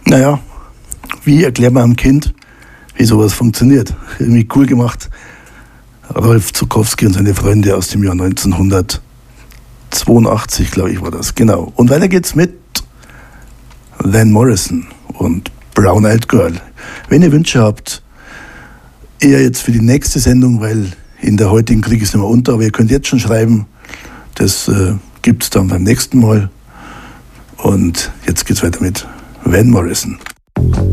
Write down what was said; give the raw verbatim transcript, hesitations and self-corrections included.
Naja, wie erklärt man einem Kind, wie sowas funktioniert? Irgendwie cool gemacht. Rolf Zuckowski und seine Freunde aus dem Jahr neunzehnhundertzweiundachtzig, glaube ich, war das. Genau. Und weiter geht's mit Van Morrison und Brown Eyed Girl. Wenn ihr Wünsche habt, eher jetzt für die nächste Sendung, weil in der heutigen kriege ich es nicht mehr unter, aber ihr könnt jetzt schon schreiben. Das äh, gibt es dann beim nächsten Mal. Und jetzt geht's weiter mit Van Morrison.